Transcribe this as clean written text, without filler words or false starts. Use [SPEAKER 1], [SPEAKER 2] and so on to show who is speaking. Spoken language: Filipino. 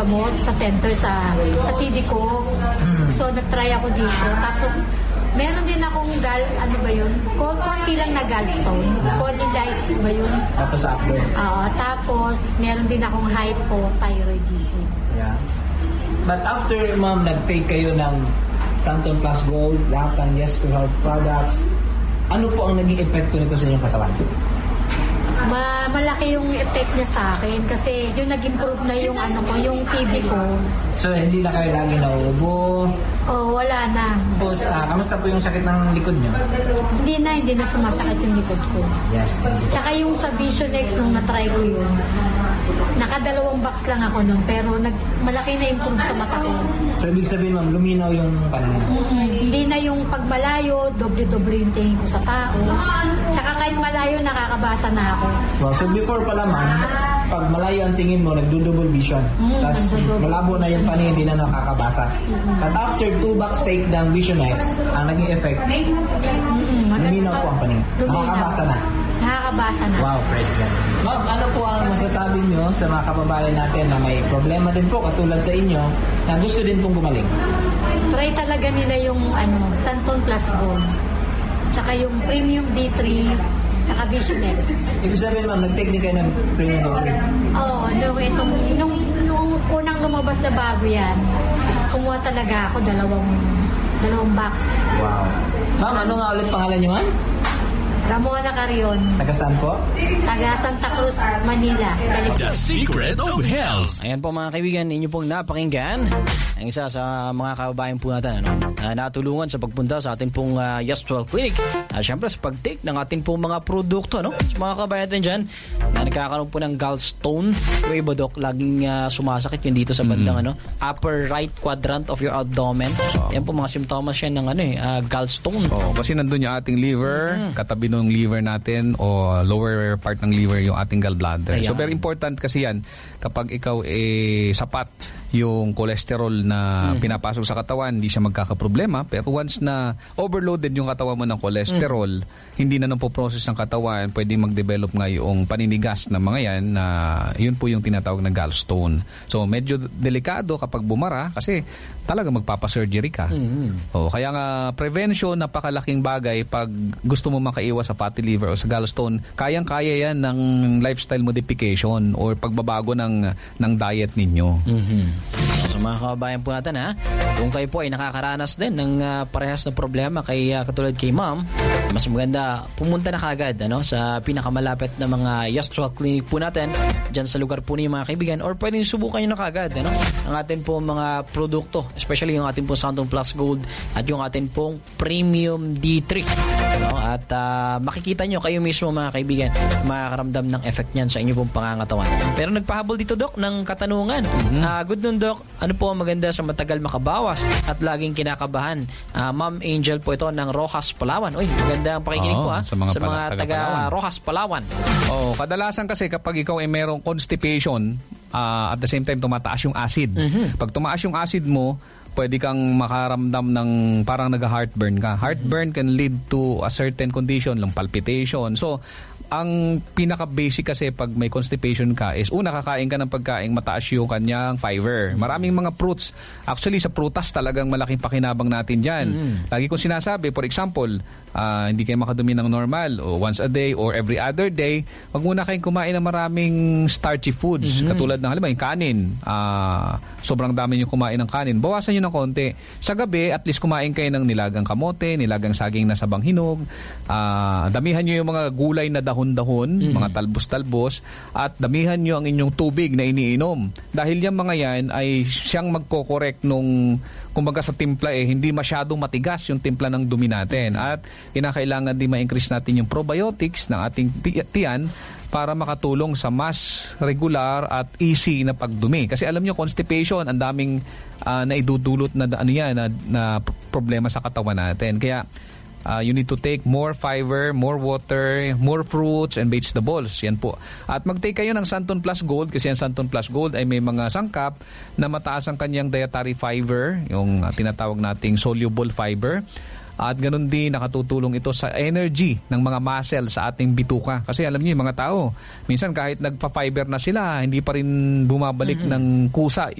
[SPEAKER 1] gamot sa center sa TD ko. So, nag-try ako dito. Tapos, meron din akong ano ba yun? Konti lang na gallstone. Lights ba yun?
[SPEAKER 2] Tapos after?
[SPEAKER 1] Tapos, meron din akong hypothyroidism.
[SPEAKER 2] Yeah. But after, ma'am, nag-take kayo ng Santon Plus Gold, lahat ng Yes to Health products, ano po ang naging epekto nito sa inyong katawan?
[SPEAKER 1] Malaki yung effect niya sa akin kasi yung nag-improve na yung yung TB ko.
[SPEAKER 2] So, hindi na kayo lagi nauubo?
[SPEAKER 1] Wala na.
[SPEAKER 2] Tapos, kamusta po yung sakit ng likod niyo?
[SPEAKER 1] Hindi na sumasakit yung likod ko.
[SPEAKER 2] Yes.
[SPEAKER 1] Tsaka yung sa Vision X nung na-try ko yun, naka-2 box lang ako nun, pero malaki na improve sa mata ko.
[SPEAKER 2] So, ibig sabihin, ma'am, luminaw yung paningin?
[SPEAKER 1] Hindi na yung pagmalayo, doble-doble yung tingin ko sa tao. Tsaka kahit malayo, nakakabasa na ako.
[SPEAKER 2] Well, so before pala, ma'am, pag malayo ang tingin mo, nagdo-double vision. Tapos malabo na yung paningin, hindi na nakakabasa. But after 2 box take ng Vision X, ang naging effect, luminaw po ang paningin. Nakakabasa na.
[SPEAKER 1] Nakakabasa na.
[SPEAKER 2] Wow, praise God. Ma'am, ano po ang masasabi nyo sa mga kababayan natin na may problema din po katulad sa inyo na gusto din pong gumaling?
[SPEAKER 1] Try talaga nila yung Santon Plus Gold. Tsaka yung Premium D3, tsaka Vision X.
[SPEAKER 2] Ibig sabihin, ma'am, nag-take din kayo ng Premium D3?
[SPEAKER 1] Oo, nung unang lumabas na bago yan, kumuha talaga ako dalawang box.
[SPEAKER 2] Wow. Ma'am, ano nga ulit pangalan nyo, ma'am?
[SPEAKER 1] Ramona Carion.
[SPEAKER 2] Taga saan po?
[SPEAKER 1] Taga Santa Cruz, Manila.
[SPEAKER 3] The Secret of Health.
[SPEAKER 4] Ayan po mga kaibigan, inyo pong napakinggan ang isa sa mga kababayan po natin natulungan sa pagpunta sa ating pong Yes12 Clinic. Siyempre sa pag-take ng ating pong mga produkto. Sa mga kababayan natin dyan na nagkakaroon po ng gallstone. Yung iba, Dok, laging sumasakit yun dito sa bandang upper right quadrant of your abdomen. Yan po mga simptomas yan ng gallstone.
[SPEAKER 5] Kasi nandun yung ating liver, katabi ng liver natin o lower part ng liver yung ating gallbladder.
[SPEAKER 4] Ayan.
[SPEAKER 5] So very important kasi yan kapag ikaw sapat yung cholesterol na pinapasok sa katawan, hindi siya magkakaproblema. Pero once na overloaded yung katawan mo ng cholesterol, hindi na napoprocess ng katawan, pwede mag-develop nga yung paninigas na mga yan na yun po yung tinatawag na gallstone. So medyo delikado kapag bumara kasi talaga magpapasurgery ka. Kaya nga prevention, napakalaking bagay pag gusto mo makaiwas sa fatty liver o sa gallstone. Kayang-kaya yan ng lifestyle modification or pagbabago ng diet ninyo.
[SPEAKER 4] So mga kababayan po natin kung kayo po ay nakakaranas din ng parehas na problema katulad kay ma'am, mas maganda pumunta na kagad sa pinakamalapit na mga Yes12 Clinic po natin dyan sa lugar po niyo mga kaibigan, or pwedeng subukan nyo na kagad ang atin po mga produkto, especially yung ating po Santon Plus Gold at yung ating pong Premium D3 at makikita nyo kayo mismo mga kaibigan makakaramdam ng effect nyan sa inyo pong pangangatawan. Pero nagpahabol dito, Dok, ng katanungan. Good nun, Dok, ano po ang maganda sa matagal makabawas at laging kinakabahan? Ma'am Angel po ito ng Rojas, Palawan. Uy, maganda ang pakikinig po sa mga taga Rojas, Palawan.
[SPEAKER 5] Kadalasan kasi kapag ikaw ay merong constipation, at the same time tumataas yung acid. Pag tumaas yung acid mo, pwede kang makaramdam ng parang nag-heartburn ka. Heartburn can lead to a certain condition, lang palpitation. So, ang pinaka-basic kasi pag may constipation ka is kakain ka ng pagkain mataas yung kanyang fiber. Maraming mga fruits. Actually, sa prutas talagang malaking pakinabang natin dyan. Lagi kong sinasabi, for example, hindi kayo makadumi ng normal o once a day or every other day, wag muna kayong kumain ng maraming starchy foods. Katulad ng halimbawa, yung kanin. Sobrang dami nyo kumain ng kanin. Bawasan nyo ng konti. Sa gabi, at least kumain kayo ng nilagang kamote, nilagang saging na sabang hinog. Damihan nyo yung mga gulay na dahon-dahon, mga talbos-talbos, at damihan nyo ang inyong tubig na iniinom. Dahil yung mga yan ay siyang magko-correct nung kumbaga sa timpla hindi masyadong matigas yung timpla ng dumi natin. At kinakailangan din ma-increase natin yung probiotics ng ating tiyan para makatulong sa mas regular at easy na pagdumi. Kasi alam nyo, constipation, ang daming naidudulot na problema sa katawan natin. Kaya you need to take more fiber, more water, more fruits and vegetables. Yan po. At mag-take kayo ng Santon Plus Gold kasi ang Santon Plus Gold ay may mga sangkap na mataas ang kanyang dietary fiber, yung tinatawag nating soluble fiber. At ganun din nakatutulong ito sa energy ng mga muscle sa ating bituka. Kasi alam niyo yung mga tao, minsan kahit nagpa-fiber na sila, hindi pa rin bumabalik ng kusa